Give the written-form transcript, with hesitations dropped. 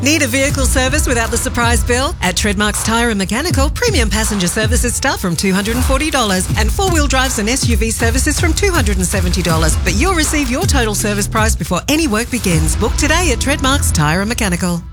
Need a vehicle service without the surprise bill? At Treadmarks Tyre and Mechanical, premium passenger services start from $240 and four-wheel drives and SUV services from $270. But you'll receive your total service price before any work begins. Book today at Treadmarks Tyre and Mechanical.